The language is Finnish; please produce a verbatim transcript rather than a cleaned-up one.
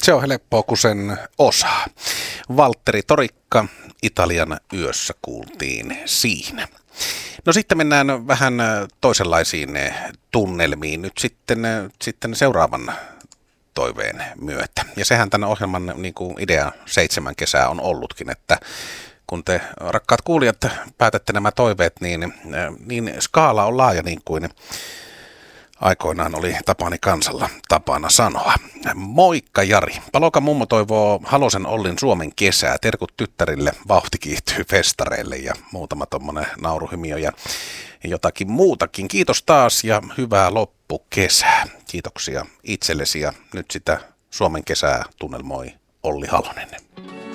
Se on helppoa, kun sen osaa. Valtteri Torikka, Italian yössä kuultiin siinä. No sitten mennään vähän toisenlaisiin tunnelmiin nyt sitten, sitten seuraavan toiveen myötä. Ja sehän tämän ohjelman niin kuin idea seitsemän kesää on ollutkin, että kun te rakkaat kuulijat päätätte nämä toiveet, niin, niin skaala on laaja niin kuin aikoinaan oli Tapani Kansalla tapana sanoa. Moikka Jari. Palokan mummo toivoo Halosen Ollin Suomen kesää. Terkut tyttärille, vauhti kiihtyy festareille ja muutama tommonen nauruhymio ja jotakin muutakin. Kiitos taas ja hyvää loppukesää. Kiitoksia itsellesi ja nyt sitä Suomen kesää tunnelmoi Olli Halonen.